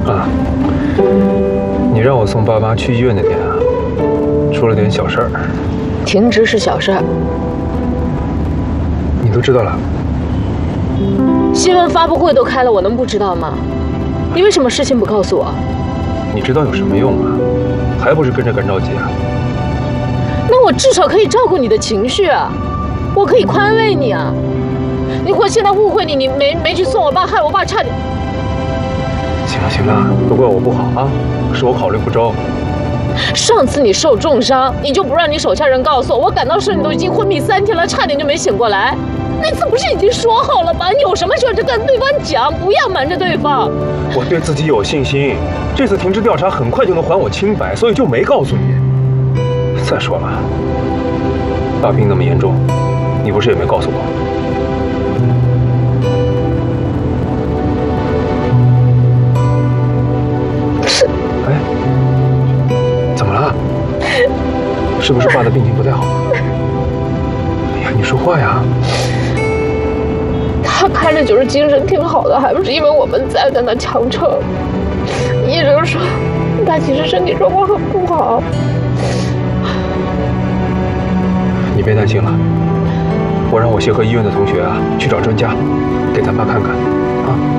啊，你让我送爸妈去医院那天啊，出了点小事儿。 停职是小事儿， 你都知道了？ 新闻发布会都开了，我能不知道吗？你为什么事情不告诉我？ 你知道有什么用啊？还不是跟着干着急啊？ 那我至少可以照顾你的情绪啊，我可以宽慰你啊。我现在误会你，你没去送我爸，害我爸差点。 行了行了，都怪我不好啊，是我考虑不周。 上次你受重伤，你就不让你手下人告诉我，我赶到时你都已经昏迷3天了，差点就没醒过来。那次不是已经说好了吗？你有什么事就跟对方讲，不要瞒着对方。 我对自己有信心，这次停职调查很快就能还我清白，所以就没告诉你。再说了，大病那么严重，你不是也没告诉我？ 是。 哎，怎么了？是不是爸的病情不太好？哎呀，你说话呀！ 他看着就是精神挺好的，还不是因为我们在那强撑。医生说他其实身体状况很不好。 你别担心了，我让我协和医院的同学啊去找专家，给咱爸看看，啊。